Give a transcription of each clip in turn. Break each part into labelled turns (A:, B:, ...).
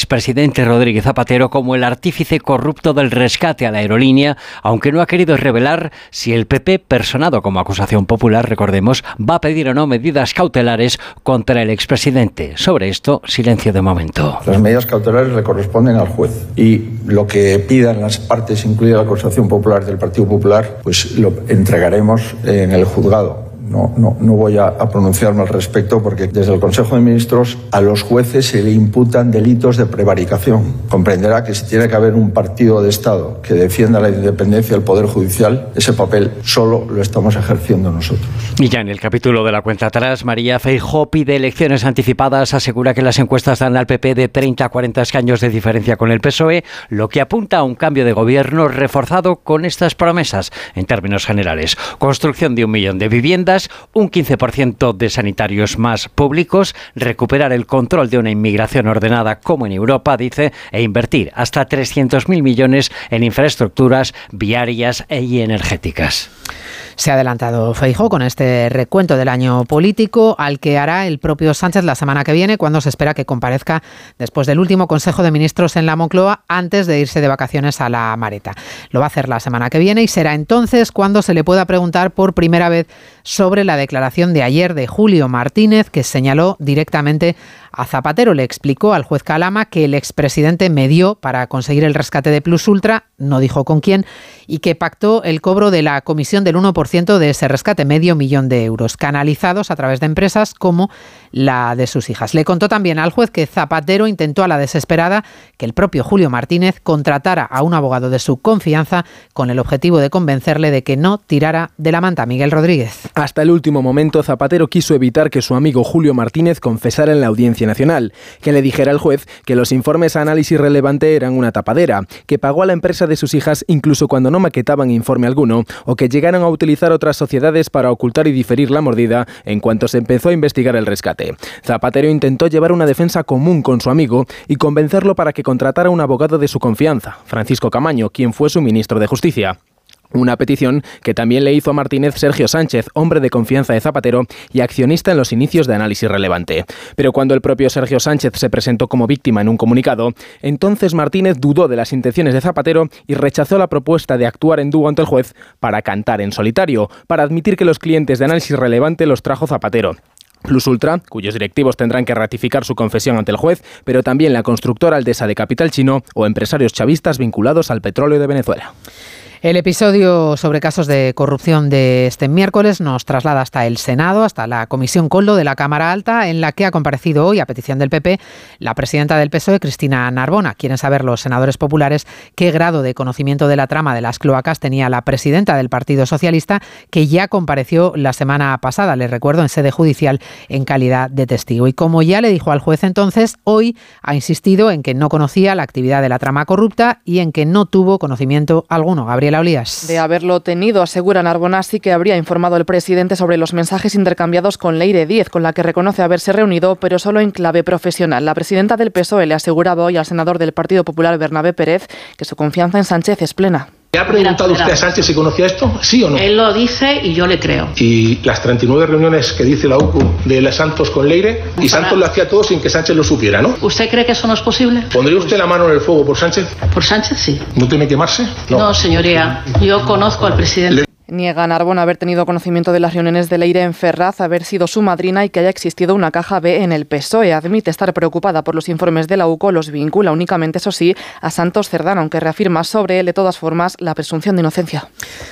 A: expresidente Rodríguez Zapatero como el artífice corrupto del rescate a la aerolínea, aunque no ha querido revelar si el PP, personado como acusación popular, recordemos, va a pedir o no medidas cautelares contra el expresidente. Sobre esto, silencio de momento.
B: Las medidas cautelares le corresponden al juez y lo que pidan las partes, incluida la acusación popular del Partido Popular, pues lo entregaremos en el juzgado. No voy a pronunciarme al respecto porque desde el Consejo de Ministros a los jueces se le imputan delitos de prevaricación. Comprenderá que si tiene que haber un partido de Estado que defienda la independencia del Poder Judicial, ese papel solo lo estamos ejerciendo nosotros.
A: Y ya en el capítulo de la cuenta atrás, María Feijóo pide elecciones anticipadas, asegura que las encuestas dan al PP de 30 a 40 escaños de diferencia con el PSOE, lo que apunta a un cambio de gobierno reforzado con estas promesas en términos generales. Construcción de 1 millón de viviendas, un 15% de sanitarios más públicos, recuperar el control de una inmigración ordenada como en Europa, dice, e invertir hasta 300.000 millones en infraestructuras viarias y energéticas.
C: Se ha adelantado Feijóo con este recuento del año político al que hará el propio Sánchez la semana que viene, cuando se espera que comparezca después del último Consejo de Ministros en la Moncloa antes de irse de vacaciones a la Mareta. Lo va a hacer la semana que viene y será entonces cuando se le pueda preguntar por primera vez sobre la declaración de ayer de Julio Martínez, que señaló directamente a Zapatero. Le explicó al juez Calama que el expresidente medió para conseguir el rescate de Plus Ultra, no dijo con quién, y que pactó el cobro de la comisión del 1% de ese rescate, $500.000 euros, canalizados a través de empresas como la de sus hijas. Le contó también al juez que Zapatero intentó a la desesperada que el propio Julio Martínez contratara a un abogado de su confianza con el objetivo de convencerle de que no tirara de la manta. Miguel Rodríguez.
D: Hasta el último momento, Zapatero quiso evitar que su amigo Julio Martínez confesara en la Audiencia Nacional, que le dijera al juez que los informes a análisis relevante eran una tapadera, que pagó a la empresa de sus hijas incluso cuando no maquetaban informe alguno, o que llegaron a utilizar otras sociedades para ocultar y diferir la mordida en cuanto se empezó a investigar el rescate. Zapatero intentó llevar una defensa común con su amigo y convencerlo para que contratara un abogado de su confianza, Francisco Camaño, quien fue su ministro de Justicia. Una petición que también le hizo a Martínez Sergio Sánchez, hombre de confianza de Zapatero y accionista en los inicios de análisis relevante. Pero cuando el propio Sergio Sánchez se presentó como víctima en un comunicado, entonces Martínez dudó de las intenciones de Zapatero y rechazó la propuesta de actuar en dúo ante el juez para cantar en solitario, para admitir que los clientes de análisis relevante los trajo Zapatero. Plus Ultra, cuyos directivos tendrán que ratificar su confesión ante el juez, pero también la constructora Aldesa de capital chino o empresarios chavistas vinculados al petróleo de Venezuela.
C: El episodio sobre casos de corrupción de este miércoles nos traslada hasta el Senado, hasta la Comisión Coldo de la Cámara Alta, en la que ha comparecido hoy, a petición del PP, la presidenta del PSOE, Cristina Narbona. Quieren saber los senadores populares qué grado de conocimiento de la trama de las cloacas tenía la presidenta del Partido Socialista, que ya compareció la semana pasada, les recuerdo, en sede judicial en calidad de testigo. Y como ya le dijo al juez entonces, hoy ha insistido en que no conocía la actividad de la trama corrupta y en que no tuvo conocimiento alguno. Gabriela Olías.
E: De haberlo tenido, asegura Narbona, sí que habría informado el presidente sobre los mensajes intercambiados con Leire Díez, con la que reconoce haberse reunido, pero solo en clave profesional. La presidenta del PSOE le aseguraba hoy al senador del Partido Popular, Bernabé Pérez, que su confianza en Sánchez es plena.
F: ¿Le ha preguntado usted a Sánchez si conocía esto? ¿Sí o no?
G: Él lo dice y yo le creo.
F: ¿Y las 39 reuniones que dice la UCU de la Santos con Leire? Y Santos lo hacía todo sin que Sánchez lo supiera, ¿no?
G: ¿Usted cree que eso no es posible?
F: ¿Pondría usted la mano en el fuego por Sánchez?
G: Por Sánchez, sí.
F: ¿No teme quemarse?
G: No, señoría. Yo conozco al presidente.
E: Niega Narbona haber tenido conocimiento de las reuniones de Leire en Ferraz, haber sido su madrina y que haya existido una caja B en el PSOE. Admite estar preocupada por los informes de la UCO, los vincula únicamente, eso sí, a Santos Cerdán, aunque reafirma sobre él, de todas formas, la presunción de inocencia.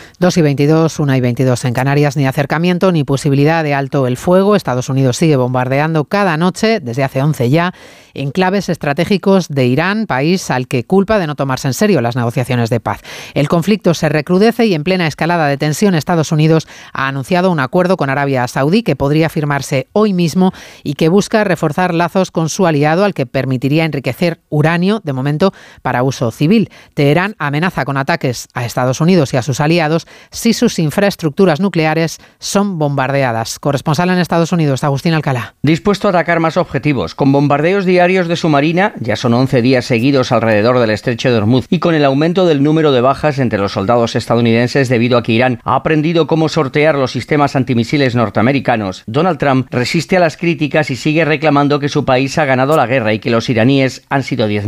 C: 2:22, 1:22 en Canarias. Ni acercamiento ni posibilidad de alto el fuego. Estados Unidos sigue bombardeando cada noche, desde hace 11 ya, enclaves estratégicos de Irán, país al que culpa de no tomarse en serio las negociaciones de paz. El conflicto se recrudece y en plena escalada de tensión, Estados Unidos ha anunciado un acuerdo con Arabia Saudí que podría firmarse hoy mismo y que busca reforzar lazos con su aliado, al que permitiría enriquecer uranio, de momento para uso civil. Teherán amenaza con ataques a Estados Unidos y a sus aliados si sus infraestructuras nucleares son bombardeadas. Corresponsal en Estados Unidos, Agustín Alcalá.
H: Dispuesto a atacar más objetivos, con bombardeos diarios de su marina, ya son 11 días seguidos alrededor del estrecho de Hormuz, y con el aumento del número de bajas entre los soldados estadounidenses debido a que Irán ha aprendido cómo sortear los sistemas antimisiles norteamericanos, Donald Trump resiste a las críticas y sigue reclamando que su país ha ganado la guerra y que los iraníes han sido 10